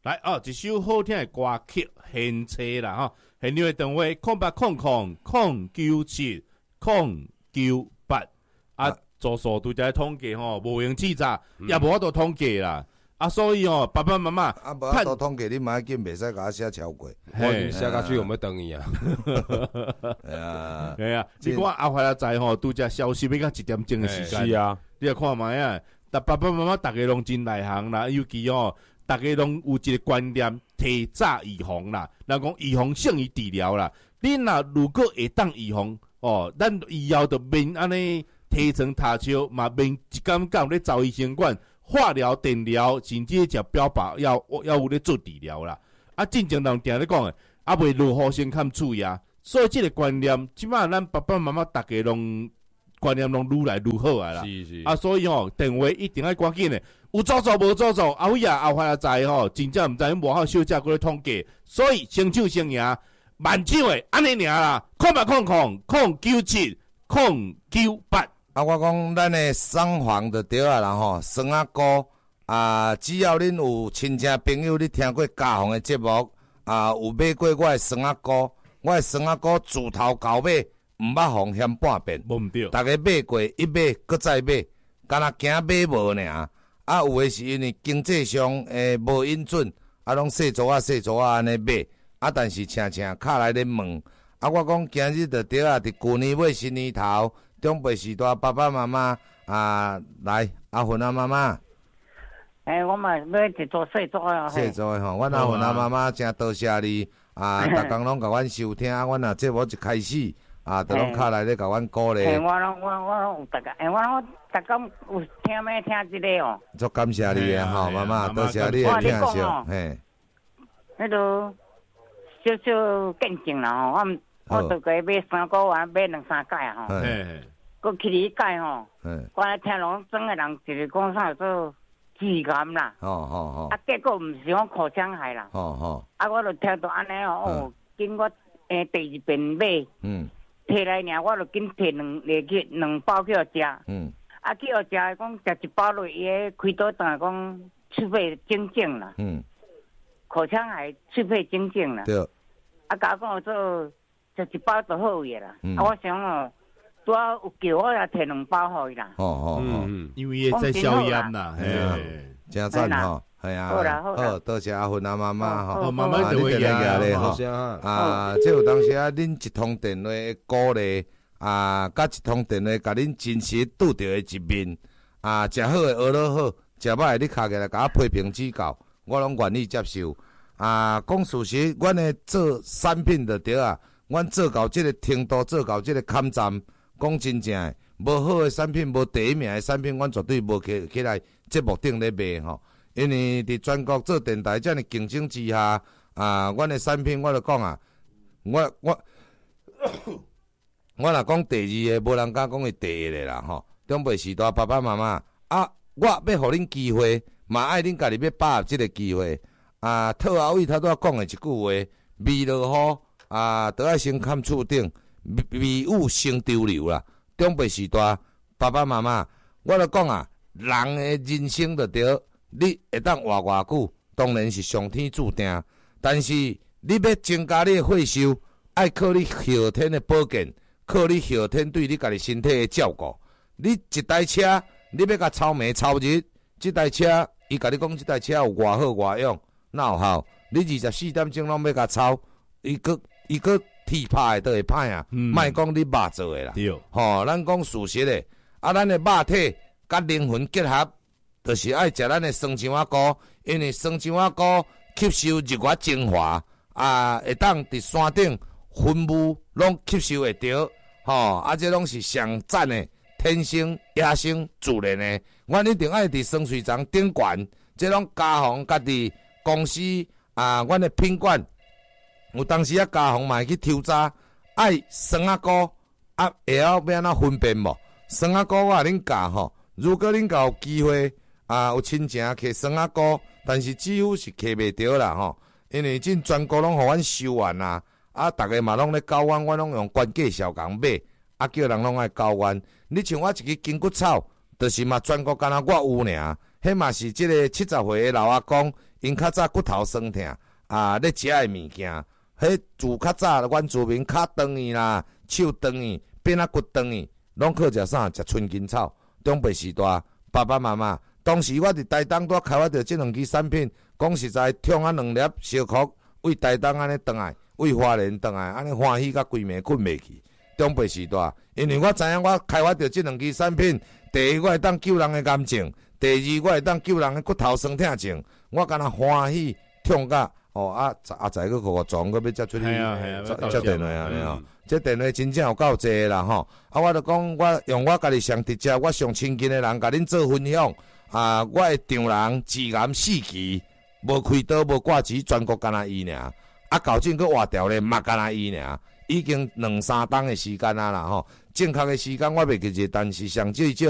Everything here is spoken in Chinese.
来哦，一首好听的歌曲献车啦吼，现场的电话0800097098啊，做数拄则统计吼，无用记查，也无法度统计啦。啊，所以哦，爸爸妈妈啊，无法度统计，你买紧袂使甲我写超过。 我已经写到水，我们等伊啊。 哎呀，你看后来知吼，拄则消息要到1点钟的时间。 是啊， 你来看卖啊，但爸爸妈妈大家拢真内行啦，尤其哦，大家拢有一个观念，提早预防啦。人讲预防胜于治疗啦。你若如果会当预防哦，咱以后就免安尼提前读书，嘛免一竿竿咧走医生馆。化疗、电疗，甚至食标靶要有咧做治疗啦。啊，进前人定咧讲诶，啊袂如何先看注意啊。所以即个观念，即摆咱爸爸妈妈大家拢观念拢愈来愈好啊啦。 是。 啊，所以吼，电话一定要赶紧诶。有做无做做，后尾啊后来知吼，真正毋知无好小姐过咧统计。所以先抢先赢，慢抢诶，安尼尔啦。0800097098。 啊，我讲咱的双黄就对啊啦吼，酸仔菇啊，只要恁有亲戚朋友，你听过家访的节目啊，有买过我的酸仔菇，我的酸仔菇自头到尾毋捌放嫌半遍， 无毋对， 逐个买过，一买搁再买，敢若惊买无尔。啊，有诶是因为经济上无允准，啊，拢细组安尼买，啊，但是请卡来咧问，啊，我讲今日就对啊，伫旧年尾新年头。长辈时代，爸爸妈妈啊，来阿芬啊妈妈。 我嘛要一组细组啊。 细组的吼，阮阿芬啊妈妈真多谢你啊！逐工拢甲阮收听，阮若节目一开始啊，就拢敲来咧甲阮鼓励。 我拢有逐个，我逐工有听咩听即个哦。 足感谢你的吼，妈妈，多谢你的听惜。嘿， 迄个小小见证啦吼，我都过买3个月，买2-3届啊吼。佮去理解吼，我来听拢整个人就是讲啥做致癌啦，啊结果毋是讲口腔癌啦，啊我就听到安尼哦，经过第二遍买，摕来尔我就紧摕2包去互食，啊去互食讲食1包落伊个开刀单讲喙肺整整啦，口腔癌喙肺整整啦，啊甲我讲做食1包就好个啦，啊我想哦。拄啊有叫我也摕2包互伊啦。 因为会使消炎啦，嘿， 真赞吼，系啊。好，多谢阿芬啊妈妈吼， 妈妈就会压咧吼。啊，即有当时啊，恁一通电话鼓励啊，甲一通电话甲恁真实拄着的一面啊，食好的学得好，食歹的你卡起来甲我批评指教，我拢愿意接受。啊，讲事实，阮的做产品就对啊，阮做到即个程度，做到即个坎站。讲真正诶，无好诶产品，无第一名诶产品，阮绝对无起来节目顶咧卖吼。因为伫全国做电台遮尔竞争之下，啊，阮诶产品我就讲啊，我若讲第二个，无人敢讲伊第一个啦吼。长辈时代，爸爸妈妈啊，我要互恁机会，嘛爱恁家己要把握即个机会啊。套后尾头拄仔讲诶一句话，味落好啊，都爱先看厝顶。味有先潮流啦，长辈时代，爸爸妈妈，我就讲啊，人的人生就对，你会当活偌久，当然是上天注定。但是你要增加你的岁数，爱靠你后天的保健，靠你后天对你家己身体的照顾。你一台车，你要甲超暝超日，这台车伊甲你讲，这台车有偌好偌用，哪有效？你24点钟拢要甲超，伊个。铁拍的都会歹啊，莫讲你肉做的啦。吼，咱讲事实的，啊，咱的肉体甲灵魂结合，就是爱食咱的酸肠仔菇，因为酸肠仔菇吸收日月精华，啊，会当伫山顶云雾拢吸收会着，吼，啊，这拢是上赞的，天生、野生、自然的。阮一定爱伫酸水厂顶悬，这拢加防家己公司啊，阮的品管。有当时啊，家访嘛会去抽查，爱酸仔菇啊，会晓要安怎分辨无？酸仔菇我甲恁教吼，如果恁有机会啊，有亲情摕酸仔菇，但是几乎是摕袂着啦吼，因为真全国拢互阮收完啦，啊，逐个嘛拢咧教阮，阮拢用关价小共买，啊，叫人拢爱教阮。你像我一支筋骨草，就是嘛全国敢若我有尔， 迄嘛是即个70岁的老阿公，因较早骨头酸痛咧食的物件，迄自较早阮住民骹长去啦，手长去，变啊骨长去，拢靠食啥？食春金草。中辈时代，爸爸妈妈，当时我伫台东拄开发着即两支产品，讲实在，冲啊2粒小可，为台东安尼转来，为花莲转来，安尼欢喜甲规暝困袂去。中辈时代，因为我知影我开发着即两支产品，第一我会当救人的癌症，第二我会当救人的骨头酸痛症，我敢若欢喜冲甲阿仔个个撞个要才出去，接电话安尼哦。这电话真正有够济啦吼！我著讲我用我家己上直接，我上亲近的人甲恁做分享我的丈人致癌4期，无开刀无挂齿，全国干那伊尔。搞进去换掉咧，嘛干那伊尔。已经2-3冬的时间啦吼，正确的时间我袂记得，但是上少